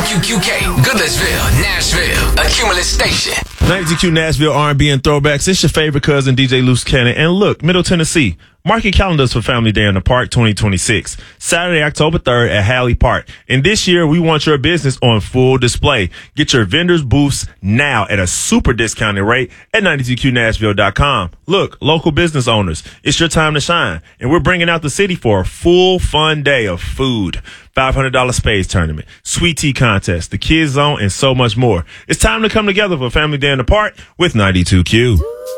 WQQK, Goodlettsville, Nashville, a Cumulus station. 92Q Nashville R&B and throwbacks. It's your favorite cousin, DJ Loose Cannon. And look, Middle Tennessee, mark your calendars for Family Day in the Park 2026. Saturday, October 3rd at Halley Park. And this year, we want your business on full display. Get your vendors' booths now at a super discounted rate at 92QNashville.com. Look, local business owners, it's your time to shine. And we're bringing out the city for a full fun day of food, $500 spades tournament, sweet tea contest, the kids zone, and so much more. It's time to come together for Family Day in the Park with 92Q.